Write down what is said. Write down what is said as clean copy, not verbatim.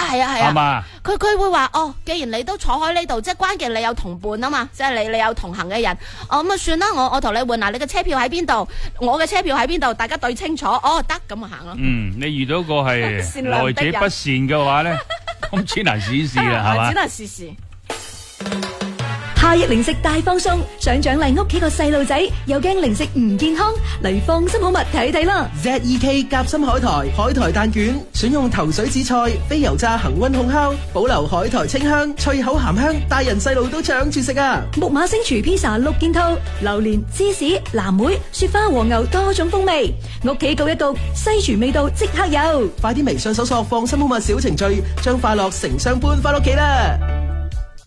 係嘛？ 佢會話既然你都坐喺呢度，即係關鍵你有同伴啊嘛，即係你有同行嘅人。咁啊算啦，我同你換嗱，你嘅車票喺邊度？我嘅車票喺邊度？大家對清楚。得咁啊行咯。 你遇到個係來者不善嘅話咧，咁只能試試啦，係嘛？ 只能試試。 夏日零食大放送，想獎勵屋企個細路仔，又驚零食唔健康，嚟放心好物睇睇啦。 ZEK 夾心海苔海苔蛋卷，選用頭水紫菜、非油炸恒溫烘烤，保留海苔清香、脆口鹹香，大人細路都搶住食啊！ 木馬星廚披薩6件套，榴蓮、芝士、藍莓、雪花和牛多種風味，屋企焗一焗，西廚味道即刻有。 快啲微信搜索放心好物小程序，將快樂成雙搬翻屋企啦！